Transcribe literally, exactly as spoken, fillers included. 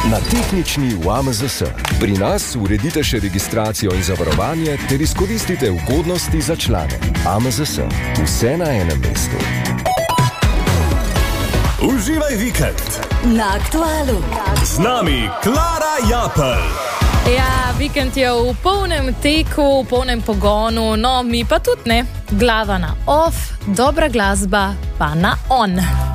Na Tehnični v A M Z S. Pri nas uredite še registracijo in zavarovanje ter izkoristite ugodnosti za člane. A M Z S. Vse na enem mestu. Uživaj vikend. Na Aktualu. Z nami Klara Japelj. Ja, vikend je v polnem teku, v polnem pogonu, no mi pa tudi ne. Glava na off, dobra glasba pa na on.